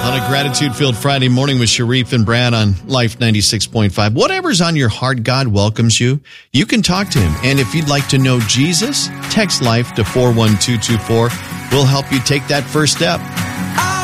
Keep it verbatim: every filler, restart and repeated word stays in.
On a gratitude-filled Friday morning with Sharif and Brad on Life ninety-six point five. Whatever's on your heart, God welcomes you. You can talk to him. And if you'd like to know Jesus, text Life to four one two two four. We'll help you take that first step.